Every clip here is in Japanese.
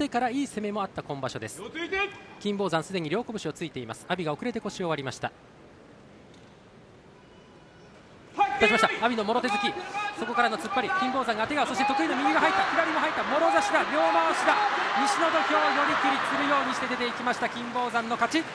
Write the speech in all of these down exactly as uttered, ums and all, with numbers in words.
てからいい攻めもあった今場所です。金峰山すでに両拳をついています。阿炎が遅れて腰を割りました。出しました。阿炎のもろ手突き、そこからの突っ張り、金峰山が当てが、そして得意の右が入った、左も入った、もろ差しだ、両回しだ、西の土俵寄り切りつるようにして出ていきました。金峰山の勝ち。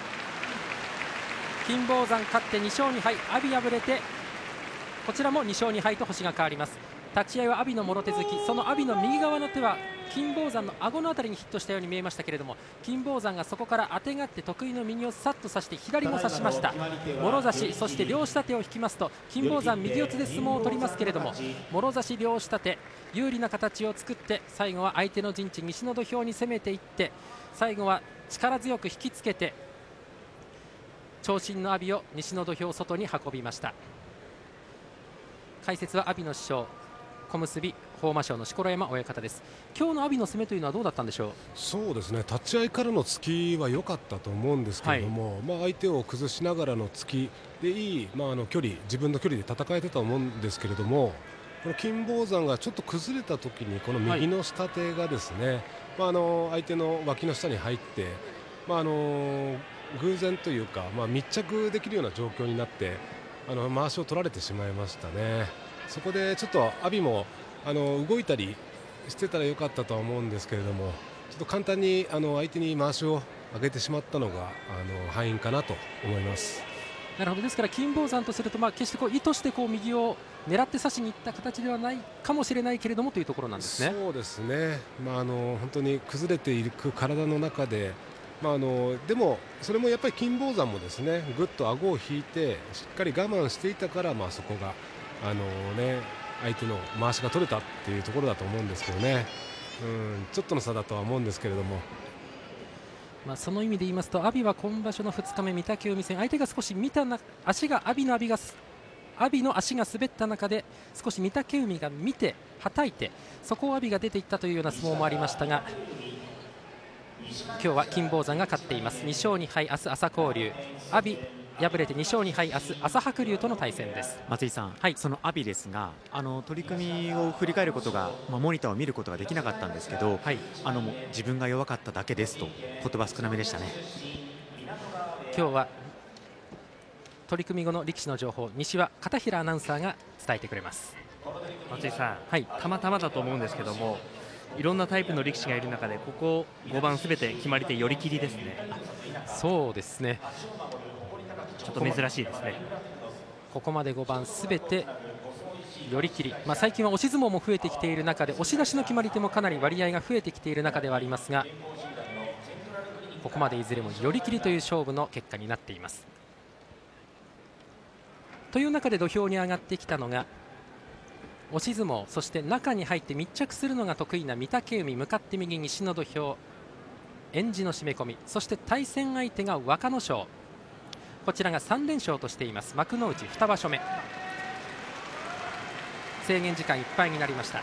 金峰山勝ってに勝に敗、阿炎敗れてこちらもに勝に敗と星が変わります。立ち合いは阿炎のもろ手突き、その阿炎の右側の手は金峰山の顎のあたりにヒットしたように見えましたけれども、金峰山がそこからあてがって得意の右をさっと差して左も差しました。もろ差し、そして両下手を引きますと金峰山右四つで相撲を取りますけれども、もろ差し両下手有利な形を作って最後は相手の陣地西の土俵に攻めていって、最後は力強く引きつけて長身の阿炎を西の土俵外に運びました。解説は阿炎の師匠小結豊真将の錣山親方です。今日の阿炎の攻めというのはどうだったんでしょう。 そうですね、立ち合いからの突きは良かったと思うんですけれども、はい、まあ、相手を崩しながらの突きでいい、まあ、あの距離自分の距離で戦えてたと思うんですけれども、この金峰山がちょっと崩れた時にこの右の下手がですね、はい、まあ、あの相手の脇の下に入って、まあ、あの偶然というか、まあ、密着できるような状況になってあの回しを取られてしまいましたね。そこでちょっと阿炎もあの動いたりしてたらよかったとは思うんですけれども、ちょっと簡単にあの相手に回しを上げてしまったのがあの敗因かなと思います。 なるほど。ですから金峰山とすると、まあ、決してこう意図してこう右を狙って差しにいった形ではないかもしれないけれどもというところなんですね。 そうですね、まあ、あの本当に崩れていく体の中で、まあ、あのでもそれもやっぱり金峰山もですねぐっと顎を引いてしっかり我慢していたから、まあ、そこがあのね相手の回しが取れたっていうところだと思うんですけどね、うん、ちょっとの差だとは思うんですけれども、 まあ、その意味で言いますと阿炎は今場所のふつかめ御嶽海戦、相手が少し見たな足が阿炎の阿炎が阿炎の足が滑った中で少し御嶽海が見てはたいて、そこを阿炎が出ていったというような相撲もありましたが、今日は金峰山が勝っています。に勝に敗、明日朝紅龍、阿炎敗れてに勝に敗、明日朝白龍との対戦です。 松井さん、 はい、 その阿炎ですが、あの取組を振り返ることが、まあ、モニターを見ることができなかったんですけど、はい、あの自分が弱かっただけですと言葉少なめでしたね。 今日は取組後の力士の情報、西は片平アナウンサーが伝えてくれます。 松井さん、 はい、 たまたまだと思うんですけども、いろんなタイプの力士がいる中でここごばんすべて決まり手寄り切りですね。 そうですね、 ちょっと珍しいですね。 ここまでごばんすべて寄り切り、まあ、最近は押し相撲も増えてきている中で押し出しの決まり手もかなり割合が増えてきている中ではありますが、ここまでいずれも寄り切りという勝負の結果になっています。という中で土俵に上がってきたのが押し相撲、そして中に入って密着するのが得意な御嶽海、向かって右西の土俵円字の締め込み、そして対戦相手が若の勝、こちらがさん連勝としています。幕内に場所目、制限時間いっぱいになりました。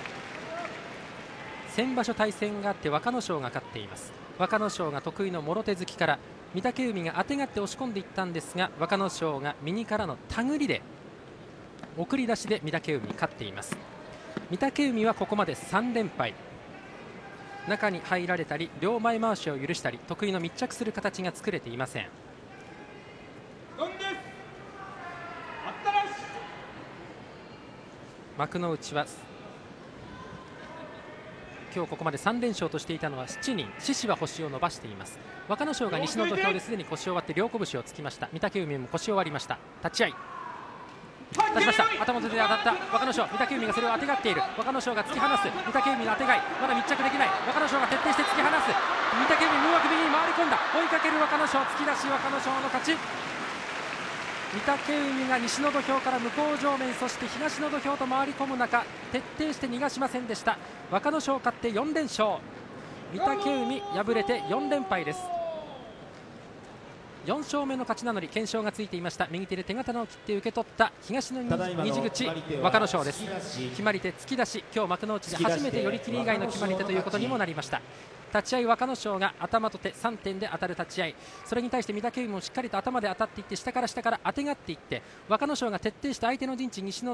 先場所対戦があって若の勝が勝っています。若の勝が得意のもろ手突きから御嶽海があてがって押し込んでいったんですが、若の勝が右からの手繰りで送り出しで御嶽海に勝っています。御嶽海はここまでさん連敗、中に入られたり両前回しを許したり得意の密着する形が作れていません。幕内は今日ここまでさん連勝としていたのはしちにん、獅司は星を伸ばしています。若の勝が西の土俵ですでに腰を割って両拳をつきました。御嶽海も腰を割りました。立ち合い出しました。頭元で当たった若の勝、御嶽海がそれをあてがっている。若の勝が突き放す、御嶽海のあてがい、まだ密着できない。若の勝が徹底して突き放す。御嶽海無枠右に回り込んだ、追いかける若の勝、突き出し若の勝の勝ち。御嶽海が西の土俵から向こう正面、そして東の土俵と回り込む中徹底して逃がしませんでした。若の勝勝ってよん連勝、御嶽海敗れてよん連敗です。よん勝目の勝ち名乗り、懸賞がついていました。右手で手刀を切って受け取った東の虹口若の勝です。決まり手突き出し、今日幕内で初めて寄り切り以外の決まり手ということにもなりました。立ち合い若の勝が頭と手さんてんで当たる立ち合い、それに対して御嶽海もしっかりと頭で当たっていって下から下からあてがっていって、若の勝が徹底して相手の陣地西の